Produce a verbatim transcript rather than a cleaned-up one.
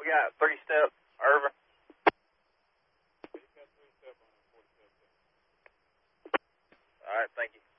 got? Three step, Irvin? All right, thank you.